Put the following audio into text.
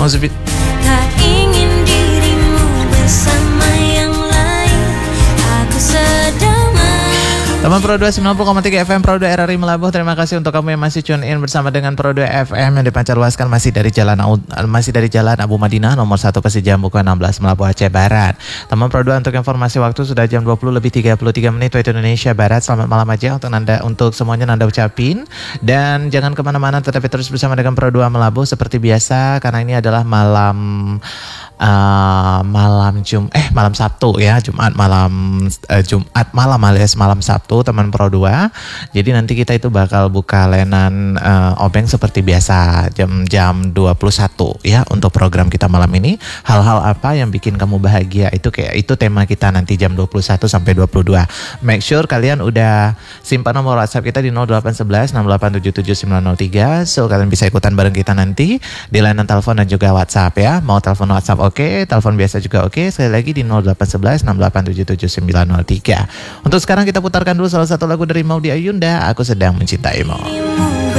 Tak ingin dirimu bersama yang lain. Aku sedang Teman Pro 2 90,3 FM Pro 2 RRI Melabuh. Terima kasih untuk kamu yang masih tune in bersama dengan Pro 2 FM yang dipancarluaskan masih dari Jalan Abu Madinah nomor 1 Persija Buku 16 Melabuh Aceh Barat. Teman Pro 2, untuk informasi waktu sudah jam 20:33 waktu Indonesia Barat. Selamat malam aja untuk semuanya Nanda ucapin. Dan jangan kemana-mana, tetapi terus bersama dengan Pro 2 Melabuh seperti biasa, karena ini adalah malam Sabtu ya, Jumat malam alias malam Sabtu teman Pro 2. Jadi nanti kita itu bakal buka layanan obeng seperti biasa jam 21 ya untuk program kita malam ini. Hal-hal apa yang bikin kamu bahagia, itu tema kita nanti jam 21 sampai 22. Make sure kalian udah simpan nomor WhatsApp kita di 0811 6877 903. So kalian bisa ikutan bareng kita nanti di layanan telepon dan juga WhatsApp ya. Mau telepon WhatsApp oke, telepon biasa juga oke. Sekali lagi di 0811 6877 903. Untuk sekarang kita putarkan dulu salah satu lagu dari Maudy Ayunda, Aku Sedang Mencintaimu.